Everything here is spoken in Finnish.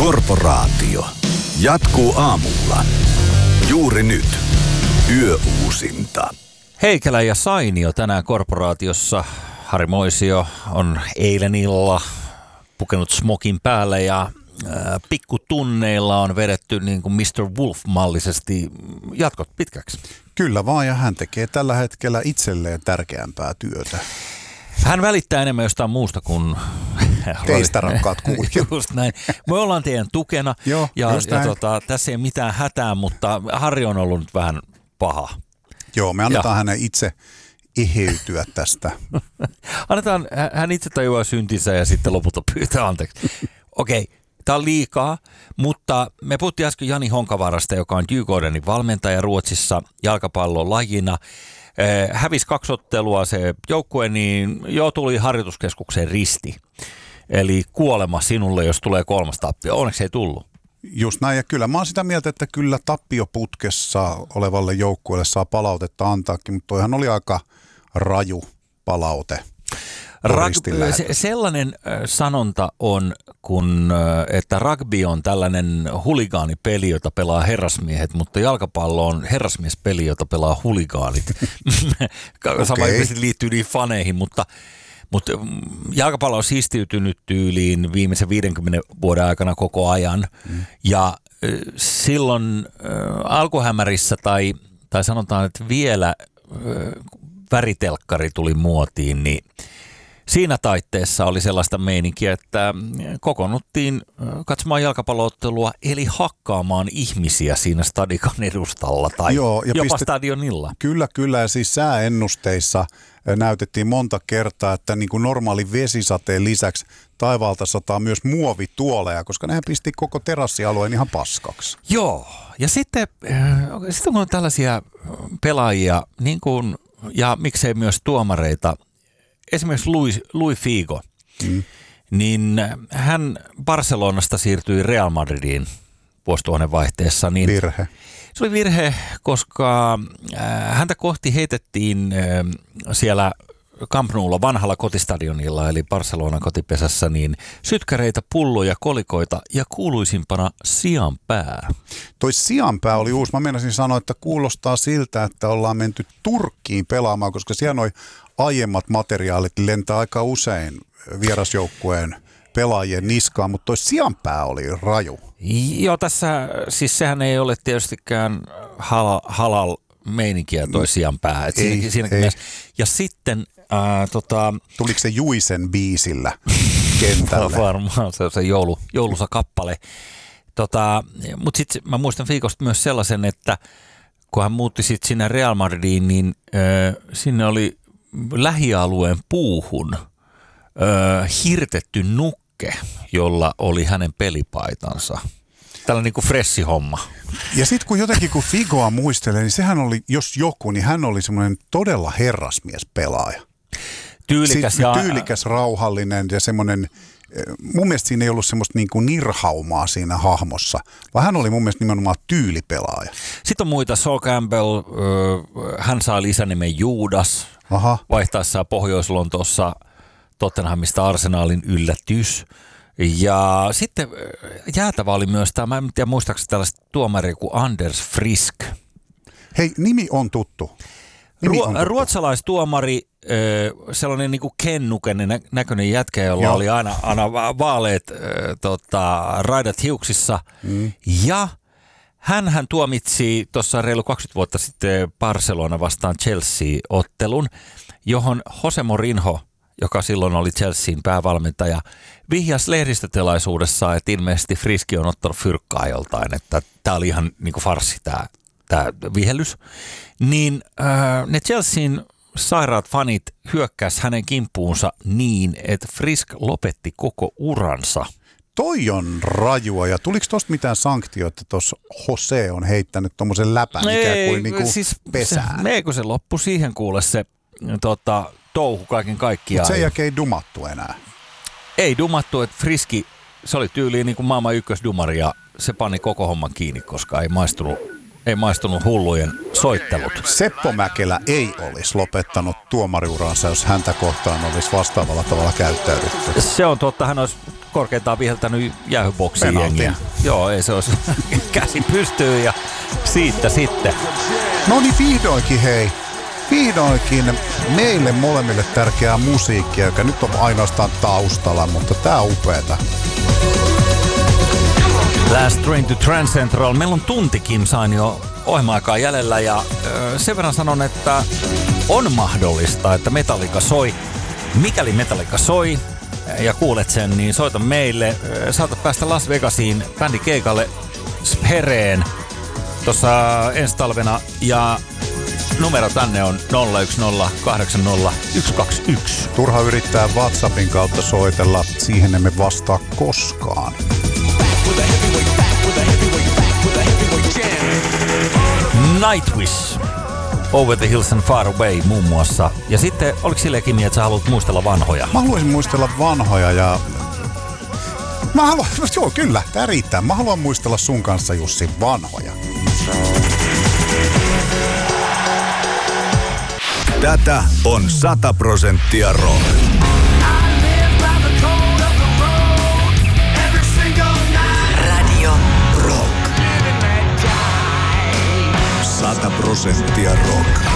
Korporaatio jatkuu aamulla. Juuri nyt. Yöuusinta. Heikelä ja Sainio tänään Korporaatiossa. Harri Moisio on eilen illalla pukenut smokin päälle ja pikkutunneilla on vedetty niin kuin Mr. Wolf-mallisesti jatkot pitkäksi. Kyllä vaan, ja hän tekee tällä hetkellä itselleen tärkeämpää työtä. Hän välittää enemmän jostain muusta kuin teistä, rakkaat kuulijat. Just näin. Me ollaan teidän tukena. Joo, ja tässä ei mitään hätää, mutta Harri on ollut nyt vähän paha. Joo, me annetaan hänen itse eheytyä tästä. Annetaan, hän itse tajuaa syntinsä ja sitten lopulta pyytää anteeksi. Okei, tämä on liikaa, mutta me puhuttiin äsken Jani Honkavaarasta, joka on Djurgårdenin valmentaja Ruotsissa jalkapallon lajina. Hävisi 2 ottelua se joukkue, niin tuli harjoituskeskukseen risti. Eli kuolema sinulle, jos tulee 3 tappio. Onneksi ei tullut. Just näin, ja kyllä mä oon sitä mieltä, että kyllä tappioputkessa olevalle joukkueelle saa palautetta antaakin, mutta toihan oli aika raju palaute. Sellainen sanonta on, että rugby on tällainen huligaanipeli, jota pelaa herrasmiehet, mutta jalkapallo on herrasmiespeli, jota pelaa huligaanit. Sama ilmeisesti liittyy niihin faneihin, mutta jalkapallo on siistiytynyt tyyliin viimeisen 50 vuoden aikana koko ajan. Ja silloin alkuhämärissä tai sanotaan, että vielä väritelkkari tuli muotiin, niin siinä taitteessa oli sellaista meininkiä, että kokoonnuttiin katsomaan jalkapalloottelua, eli hakkaamaan ihmisiä siinä stadikan edustalla tai jopa stadionilla. Kyllä, ja siis sääennusteissa näytettiin monta kertaa, että niin kuin normaali vesisateen lisäksi taivaalta sataa myös muovituoleja, koska nehän pisti koko terassialueen ihan paskaksi. Joo, ja sitten kun on tällaisia pelaajia, niin kuin, ja miksei myös tuomareita, esimerkiksi Luis Figo, niin hän Barcelonasta siirtyi Real Madridiin vuosituhannen vaihteessa. Niin virhe. Se oli virhe, koska häntä kohti heitettiin siellä Camp Noulla, vanhalla kotistadionilla, eli Barcelonan kotipesässä, niin sytkäreitä, pulloja, kolikoita ja kuuluisimpana sianpää. Toi sianpää oli uusi. Mä meinasin sanoa, että kuulostaa siltä, että ollaan menty Turkkiin pelaamaan, koska siellä noi aiemmat materiaalit lentää aika usein vierasjoukkueen pelaajien niskaan, mutta toi sianpää oli raju. Joo, tässä siis sehän ei ole tietystikään halal meininkiä toi sianpää. Ei. Ja sitten tuliko se Juisen biisillä kentälle? Varmaan se on se joulusa kappale. Mutta sitten mä muistan Fiikosta myös sellaisen, että kun hän muutti sitten sinne Real Madridiin, niin sinne oli lähialueen puuhun hirtetty nukke, jolla oli hänen pelipaitansa. Tällainen niin kuin freshi homma. Ja sitten kun Figoa muistelee, niin sehän oli, jos joku, niin hän oli semmoinen todella herrasmiespelaaja. Tyylikäs, rauhallinen ja semmoinen, mun mielestä siinä ei ollut semmoista niin kuin nirhaumaa siinä hahmossa, vaan hän oli mun mielestä nimenomaan tyylipelaaja. Sitten on muita, Sol Campbell, hän saa lisänimen Juudas, vaihtaessaan Pohjois-Lontoossa Tottenhamista Arsenalin yllätys. Ja sitten jäätävä oli myös tämä, mä en tiedä muistaakseni tällaista tuomaria kuin Anders Frisk. Hei, nimi on tuttu. Ruotsalaistuomari, sellainen niin kuin kennuken näköinen jätkä, jolla oli aina vaaleet raidat hiuksissa. Ja hän tuomitsi tuossa reilu 20 vuotta sitten Barcelona vastaan Chelsea-ottelun, johon Jose Mourinho, joka silloin oli Chelsean päävalmentaja, vihjasi lehdistötilaisuudessa, että ilmeisesti Friski on ottanut fyrkkaa joltain, että tämä oli ihan niin kuin farssi tämä vihellys. Niin ne Chelsean sairaat fanit hyökkäsi hänen kimppuunsa niin, että Frisk lopetti koko uransa. Toi on rajua, ja tuliko tosta mitään sanktioita, että tuossa Jose on heittänyt tommosen läpän ikään kuin niinku siis pesään? Eikö se loppu siihen kuule se touhu kaiken kaikkiaan. Mutta sen jälkeen ei dumattu enää. Ei dumattu, että Friski, se oli tyyliin niin kuin maailman ykkösdumari ja se pani koko homman kiinni, koska ei maistunut hullujen soittelut. Seppo Mäkelä ei olisi lopettanut tuomariuransa, jos häntä kohtaan olisi vastaavalla tavalla käyttäydytty. Se on totta, hän olisi korkeintaan viheltänyt jäähyboksiin jengiä. Joo, ei se olisi käsi pystyyn ja siitä sitten. No niin vihdoinkin meille molemmille tärkeää musiikkia, joka nyt on ainoastaan taustalla, mutta tää on upeeta. Last Train to Trans Central. Meillä on tuntikin sain jo ohjelma-aikaa jäljellä ja sen verran sanon, että on mahdollista, että Metallica soi. Mikäli Metallica soi ja kuulet sen, niin soita meille. Saatat päästä Las Vegasiin bändikeikalle Spereen tuossa ensi talvena ja numero tänne on 01080 Turha yrittää WhatsAppin kautta soitella, siihen emme vastaa koskaan. Nightwish, Over the Hills and Far Away muun muassa. Ja sitten oliko sillekin, että sä haluat muistella vanhoja? Mä haluaisin muistella vanhoja ja... Joo, kyllä, tää riittää. Mä haluan muistella sun kanssa, Jussi, vanhoja. Tätä on 100% rock. Radio Rock. 100% rock.